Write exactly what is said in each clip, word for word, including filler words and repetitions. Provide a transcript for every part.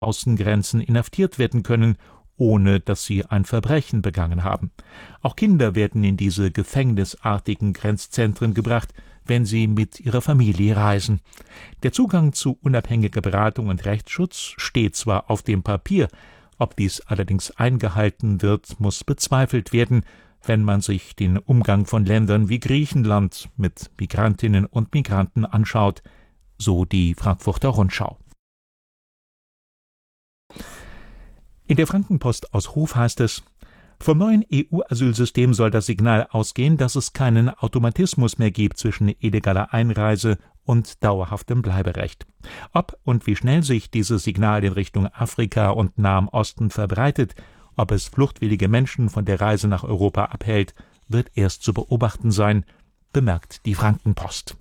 Außengrenzen inhaftiert werden können, ohne dass sie ein Verbrechen begangen haben. Auch Kinder werden in diese gefängnisartigen Grenzzentren gebracht, wenn sie mit ihrer Familie reisen. Der Zugang zu unabhängiger Beratung und Rechtsschutz steht zwar auf dem Papier, ob dies allerdings eingehalten wird, muss bezweifelt werden, wenn man sich den Umgang von Ländern wie Griechenland mit Migrantinnen und Migranten anschaut, so die Frankfurter Rundschau. In der Frankenpost aus Hof heißt es: Vom neuen E U-Asylsystem soll das Signal ausgehen, dass es keinen Automatismus mehr gibt zwischen illegaler Einreise und dauerhaftem Bleiberecht. Ob und wie schnell sich dieses Signal in Richtung Afrika und Nahem Osten verbreitet, ob es fluchtwillige Menschen von der Reise nach Europa abhält, wird erst zu beobachten sein, bemerkt die Frankenpost.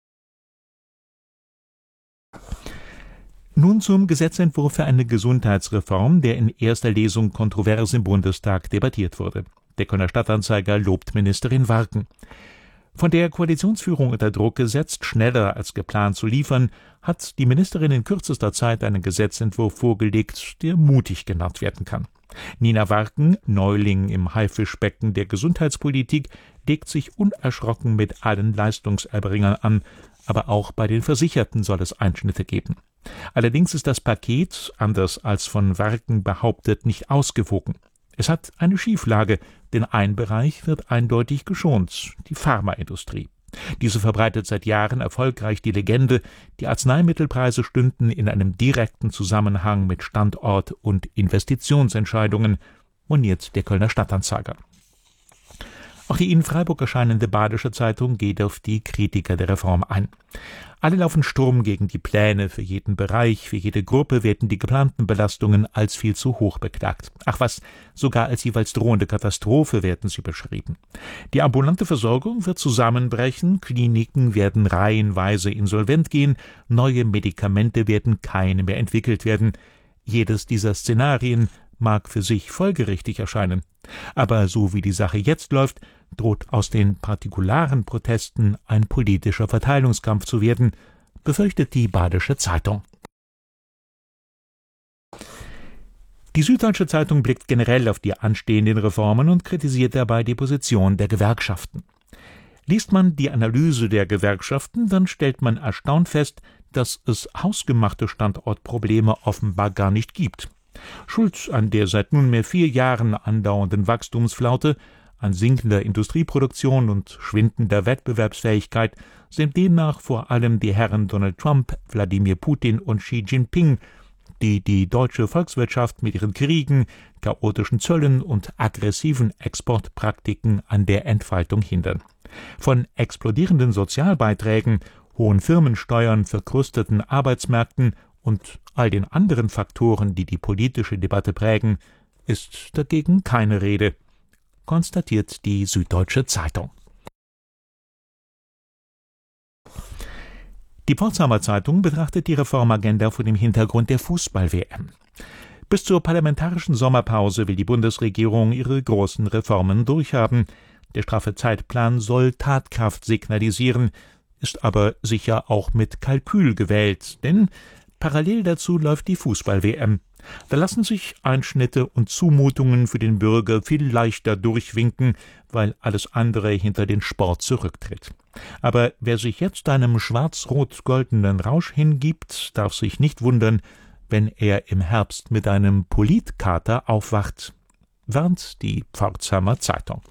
Nun zum Gesetzentwurf für eine Gesundheitsreform, der in erster Lesung kontrovers im Bundestag debattiert wurde. Der Kölner Stadtanzeiger lobt Ministerin Warken. Von der Koalitionsführung unter Druck gesetzt, schneller als geplant zu liefern, hat die Ministerin in kürzester Zeit einen Gesetzentwurf vorgelegt, der mutig genannt werden kann. Nina Warken, Neuling im Haifischbecken der Gesundheitspolitik, legt sich unerschrocken mit allen Leistungserbringern an, aber auch bei den Versicherten soll es Einschnitte geben. Allerdings ist das Paket, anders als von Warken behauptet, nicht ausgewogen. Es hat eine Schieflage, denn ein Bereich wird eindeutig geschont, die Pharmaindustrie. Diese verbreitet seit Jahren erfolgreich die Legende, die Arzneimittelpreise stünden in einem direkten Zusammenhang mit Standort- und Investitionsentscheidungen, moniert der Kölner Stadtanzeiger. Auch die in Freiburg erscheinende Badische Zeitung geht auf die Kritiker der Reform ein. Alle laufen Sturm gegen die Pläne. Für jeden Bereich, für jede Gruppe werden die geplanten Belastungen als viel zu hoch beklagt. Ach was, sogar als jeweils drohende Katastrophe werden sie beschrieben. Die ambulante Versorgung wird zusammenbrechen, Kliniken werden reihenweise insolvent gehen, neue Medikamente werden keine mehr entwickelt werden. Jedes dieser Szenarien mag für sich folgerichtig erscheinen. Aber so wie die Sache jetzt läuft, droht aus den partikularen Protesten ein politischer Verteilungskampf zu werden, befürchtet die Badische Zeitung. Die Süddeutsche Zeitung blickt generell auf die anstehenden Reformen und kritisiert dabei die Position der Gewerkschaften. Liest man die Analyse der Gewerkschaften, dann stellt man erstaunt fest, dass es hausgemachte Standortprobleme offenbar gar nicht gibt. Schuld an der seit nunmehr vier Jahren andauernden Wachstumsflaute, an sinkender Industrieproduktion und schwindender Wettbewerbsfähigkeit sind demnach vor allem die Herren Donald Trump, Wladimir Putin und Xi Jinping, die die deutsche Volkswirtschaft mit ihren Kriegen, chaotischen Zöllen und aggressiven Exportpraktiken an der Entfaltung hindern. Von explodierenden Sozialbeiträgen, hohen Firmensteuern, verkrusteten Arbeitsmärkten und all den anderen Faktoren, die die politische Debatte prägen, ist dagegen keine Rede, konstatiert die Süddeutsche Zeitung. Die Potsdamer Zeitung betrachtet die Reformagenda vor dem Hintergrund der Fußball-W M. Bis zur parlamentarischen Sommerpause will die Bundesregierung ihre großen Reformen durchhaben. Der straffe Zeitplan soll Tatkraft signalisieren, ist aber sicher auch mit Kalkül gewählt, denn parallel dazu läuft die Fußball-W M. Da lassen sich Einschnitte und Zumutungen für den Bürger viel leichter durchwinken, weil alles andere hinter den Sport zurücktritt. Aber wer sich jetzt einem schwarz-rot-goldenen Rausch hingibt, darf sich nicht wundern, wenn er im Herbst mit einem Politkater aufwacht, warnt die Pforzheimer Zeitung.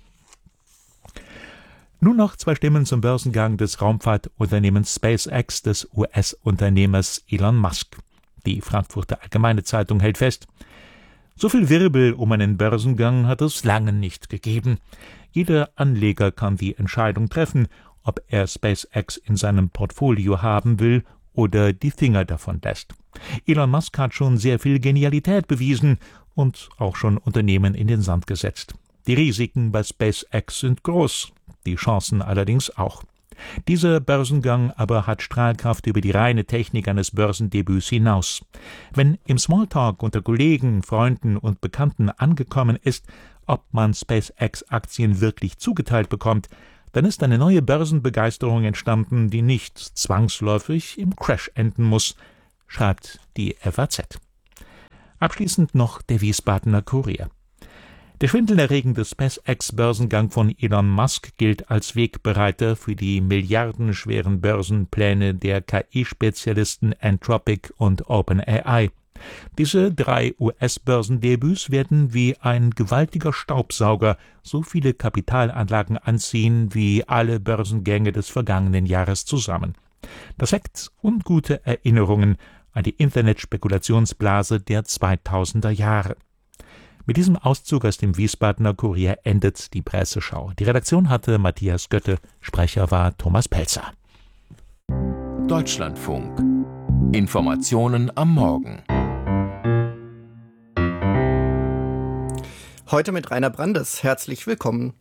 Nun noch zwei Stimmen zum Börsengang des Raumfahrtunternehmens SpaceX des U S-Unternehmers Elon Musk. Die Frankfurter Allgemeine Zeitung hält fest: So viel Wirbel um einen Börsengang hat es lange nicht gegeben. Jeder Anleger kann die Entscheidung treffen, ob er SpaceX in seinem Portfolio haben will oder die Finger davon lässt. Elon Musk hat schon sehr viel Genialität bewiesen und auch schon Unternehmen in den Sand gesetzt. Die Risiken bei SpaceX sind groß, die Chancen allerdings auch. Dieser Börsengang aber hat Strahlkraft über die reine Technik eines Börsendebüts hinaus. Wenn im Smalltalk unter Kollegen, Freunden und Bekannten angekommen ist, ob man SpaceX-Aktien wirklich zugeteilt bekommt, dann ist eine neue Börsenbegeisterung entstanden, die nicht zwangsläufig im Crash enden muss, schreibt die F A Z. Abschließend noch der Wiesbadener Kurier. Der schwindelerregende SpaceX-Börsengang von Elon Musk gilt als Wegbereiter für die milliardenschweren Börsenpläne der K I-Spezialisten Anthropic und OpenAI. Diese drei U S-Börsendebüts werden wie ein gewaltiger Staubsauger so viele Kapitalanlagen anziehen wie alle Börsengänge des vergangenen Jahres zusammen. Das weckt ungute Erinnerungen an die Internetspekulationsblase der zweitausender Jahre. Mit diesem Auszug aus dem Wiesbadener Kurier endet die Presseschau. Die Redaktion hatte Matthias Götte, Sprecher war Thomas Pelzer. Deutschlandfunk. Informationen am Morgen. Heute mit Rainer Brandes. Herzlich willkommen.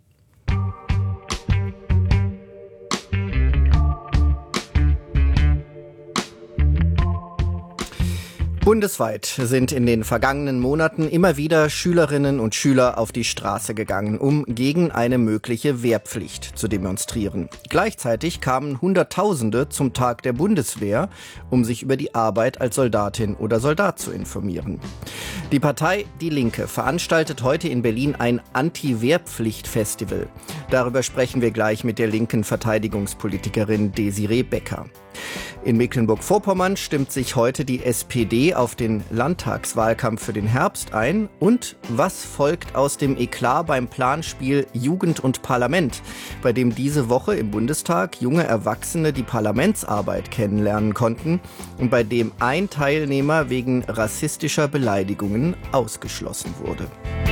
Bundesweit sind in den vergangenen Monaten immer wieder Schülerinnen und Schüler auf die Straße gegangen, um gegen eine mögliche Wehrpflicht zu demonstrieren. Gleichzeitig kamen Hunderttausende zum Tag der Bundeswehr, um sich über die Arbeit als Soldatin oder Soldat zu informieren. Die Partei Die Linke veranstaltet heute in Berlin ein Anti-Wehrpflicht-Festival. Darüber sprechen wir gleich mit der linken Verteidigungspolitikerin Desiree Becker. In Mecklenburg-Vorpommern stimmt sich heute die S P D auf den Landtagswahlkampf für den Herbst ein. Und was folgt aus dem Eklat beim Planspiel Jugend und Parlament, bei dem diese Woche im Bundestag junge Erwachsene die Parlamentsarbeit kennenlernen konnten und bei dem ein Teilnehmer wegen rassistischer Beleidigungen ausgeschlossen wurde.